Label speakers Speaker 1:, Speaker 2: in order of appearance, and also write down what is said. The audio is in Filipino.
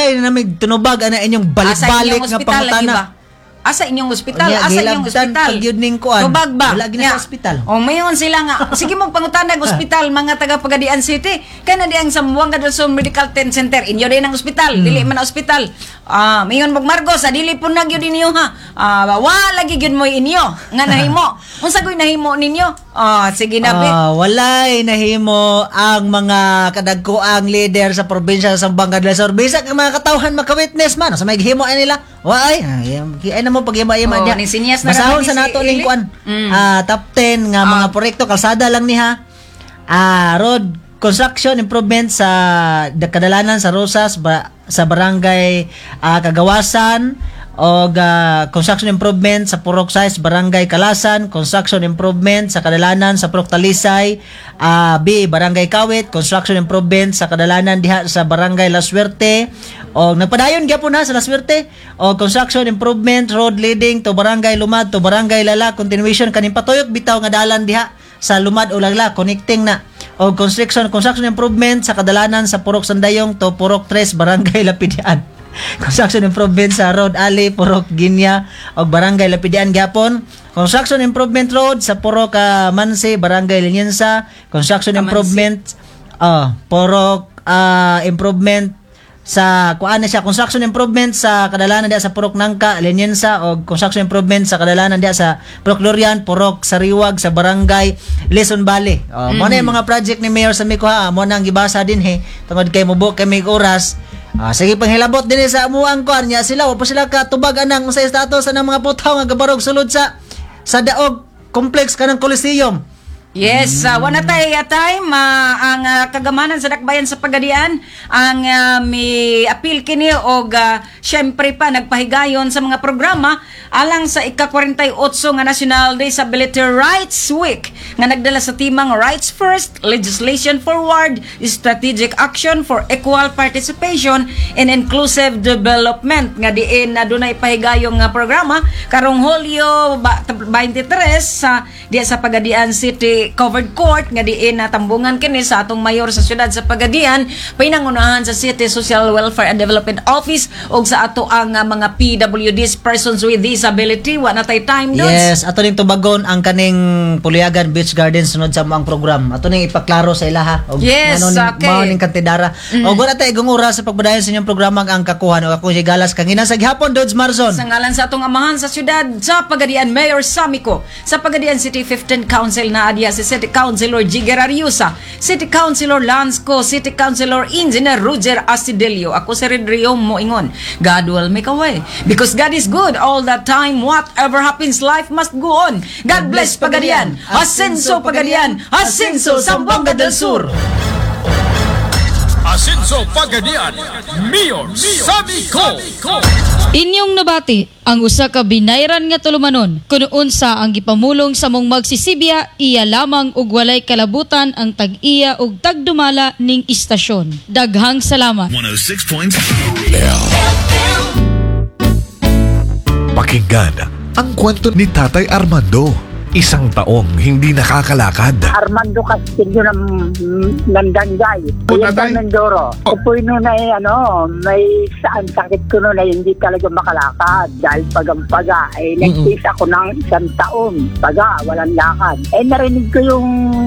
Speaker 1: walay na namig tunubag ana inyong balik-balik nga pangutana.
Speaker 2: Asa inyong ospital? Asa inyong ospital?
Speaker 1: Tubag ba? Wala gina sa ospital.
Speaker 2: O mayon sila nga. Sige mo pangutanag ospital mga taga Pagadian City. Kaya na di ang Zamboanga del Sur Medical Center. Inyo din ang ospital. Dili man na ospital. Mayon magmargo sa dili po nagyo din niyo ha. Wala gyud mo inyo nga nahimo. Unsa goy nahimo ninyo? Sige na bit.
Speaker 1: Walay nahimo ang mga kadagkoang leader sa probinsya sa Zamboanga del Sur. Bisag ang mga katawhan maka-witness man sa may gihimo ay nila. Ay na mo pag-ima-ima diya. Basahon sa nato ning kuan. Top 10 nga mga proyekto kalsada lang niha. Road construction improvement sa kadalanan sa Rosas sa barangay Kagawasan o construction improvement sa Purok Size barangay Kalasan, construction improvement sa kadalanan sa Purok Talisay, B barangay Kawit, construction improvement sa kadalanan diha sa barangay La Suerte o nagpadayon gyapon na sa La Suerte o construction improvement road leading to barangay Lumad to barangay Lala, continuation kaning patuyok bitaw nga dalan diha sa Lumad o Lala connecting na o construction improvement sa kadalanan sa Purok Sandayong to Purok 3 barangay Lapidian. Construction improvement sa Road Alley, Purok Ginya o barangay Lapidian gyapon. Construction improvement road sa Purok Manse, barangay Liniensa. Construction improvement Purok improvement sa kuan siya construction improvement sa kadalanan diha sa Purok Nangka, Liniensa o construction improvement sa kadalanan diha sa Purok Lorian, Purok Sariwag sa barangay Leson Valley. Mo na yung mga project ni Mayor Samico ha, mo nang gibasa din tungod kay mubo kay may oras. Sige panghilabot din sa amuang kuan nya sila wa pa sila katubag anang sa status ng mga putaw nga gabarog sulod sa daog complex kanang Coliseum.
Speaker 2: Yes, wala tayo time ang kagamanan sa dakbayan sa Pagadian ang may appeal kini og syempre pa nagpahigayon sa mga programa alang sa ika-48 nga National Disability Rights Week nga nagdala sa timang Rights First, Legislation Forward, Strategic Action for Equal Participation and Inclusive Development nga diin na dunay pahigayong nga programa karong Hulyo 23 sa diya sa Pagadian City Covered Court nga diin na tambungan kini sa atong mayor sa syudad sa Pagadian pinangunahan sa City Social Welfare and Development Office ug sa ato ang mga PWDs, persons with disability. Wa na tay time doon.
Speaker 1: Yes, ato ning tubagon ang kaning Puliagan Beach Garden sunod sa among program. Ato ning ipaklaro sa ilaha og
Speaker 2: okay.
Speaker 1: Mao ning kantidara. Og wala tay igong oras sa pagbadayon sa inyong programa ang kakuhan og ako si Galas kangina sa gihapon Dodge Marzon.
Speaker 2: Sa ngalan sa atong amahan sa syudad sa Pagadian Mayor Samico, sa Pagadian City 15th Council na adya si City Councilor Jigger Ariusa, City Councilor Lansco, City Councilor Engineer Roger Asidelio. Ako si Redrio Moingon. God will make a way because God is good all the time. Whatever happens, life must go on. God bless Pagadian. Asenso Pagadian. Asenso Zamboanga del Sur.
Speaker 3: Asenso Pagadian. Mayor Samico.
Speaker 4: Inyong nabati ang usa ka binayran nga tulumanon kuno unsa ang gipamulong sa mong magsisibya iya lamang ug walay kalabutan ang tag-iya ug tagdumala ning istasyon. Daghang salamat.
Speaker 3: 106.5
Speaker 5: Pakinggan ang kwento ni Tatay Armando. Isang taong hindi nakakalakad.
Speaker 6: Armando Castillo ng Danggay. Iyan ng Mindoro. Upoy nun ay may saan sakit ko nun ay hindi talaga makalakad. Dahil paga-paga. Nagtis ako ng 1 taon. Paga, walang lakad. Narinig ko yung